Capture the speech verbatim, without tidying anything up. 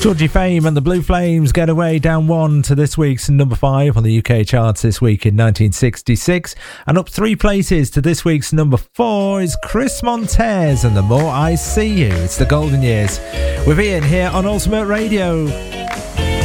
Georgie Fame and the Blue Flames get away down one to this week's number five on the U K charts this week in nineteen sixty-six. And up three places to this week's number four is Chris Montez and The More I See You. It's the Golden Years with Ian here on Ultimate Radio.